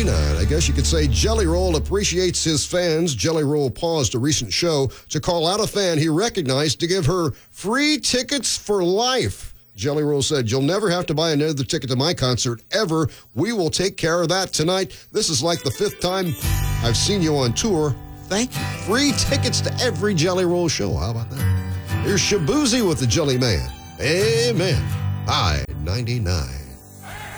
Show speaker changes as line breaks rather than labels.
$5.99. I guess you could say Jelly Roll appreciates his fans. Jelly Roll paused a recent show to call out a fan he recognized to give her free tickets for life. Jelly Roll said, "You'll never have to buy another ticket to my concert ever. We will take care of that tonight. This is like the 5th time I've seen you on tour. Thank you." Free tickets to every Jelly Roll show. How about that? Here's Shaboozey with the Jelly Man. Amen. I-99.